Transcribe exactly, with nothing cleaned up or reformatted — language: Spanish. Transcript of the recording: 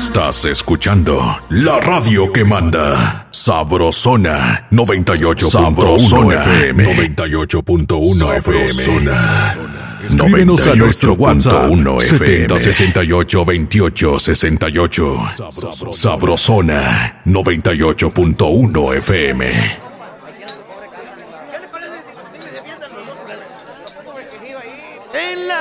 Estás escuchando la radio que manda. Sabrosona noventa y ocho punto uno F M. noventa y ocho punto uno F M. Escríbenos a nuestro WhatsApp setenta sesenta y ocho veintiocho sesenta y ocho. Sabrosona noventa y ocho punto uno F M.